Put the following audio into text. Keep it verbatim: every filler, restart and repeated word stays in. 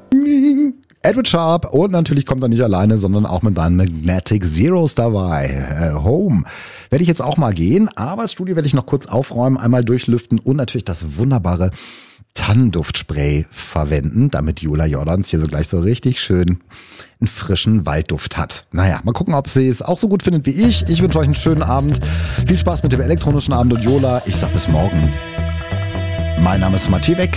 Edward Sharp und natürlich kommt er nicht alleine, sondern auch mit seinen Magnetic Zeros dabei. Äh, Home werde ich jetzt auch mal gehen, aber das Studio werde ich noch kurz aufräumen, einmal durchlüften und natürlich das wunderbare Tannenduftspray verwenden, damit Julia Jordans hier so gleich so richtig schön einen frischen Waldduft hat. Naja, mal gucken, ob sie es auch so gut findet wie ich. Ich wünsche euch einen schönen Abend. Viel Spaß mit dem elektronischen Abend und Jola. Ich sag bis morgen. Mein Name ist Matthias Weck.